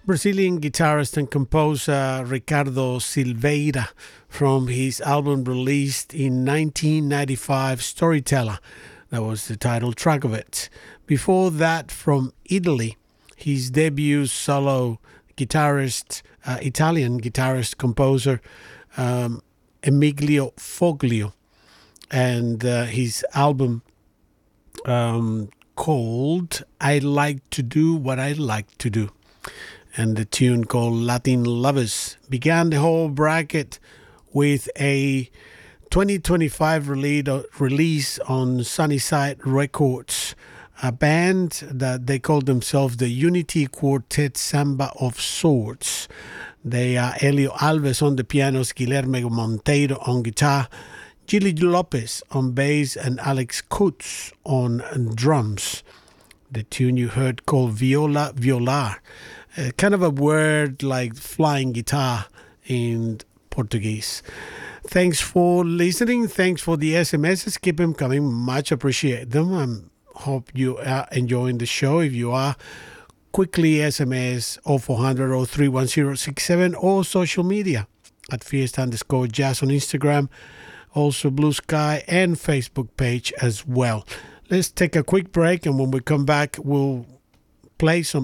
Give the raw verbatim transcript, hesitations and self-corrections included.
Brazilian guitarist and composer Ricardo Silveira from his album released in nineteen ninety-five, Storyteller. That was the title track of it. Before that, from Italy, his debut solo guitarist, uh, Italian guitarist, composer um, Emilio Foglio, and uh, his album um, called I Like to Do What I Like to Do. And the tune called Latin Lovers began the whole bracket with a twenty twenty-five release on Sunnyside Records, a band that they call themselves the Unity Quartet Samba of Sorts. They are Elio Alves on the pianos, Guilherme Monteiro on guitar, Gilly Lopez on bass, and Alex Kutz on drums. The tune you heard called Viola Violar, uh, kind of a word like flying guitar in Portuguese. Thanks for listening. Thanks for the S M Ses. Keep them coming. Much appreciate them. I hope you are enjoying the show. If you are, quickly S M S oh four hundred oh three one oh six seven or social media at Fiesta underscore jazz on Instagram, also Blue Sky and Facebook page as well. Let's take a quick break, and when we come back, we'll play some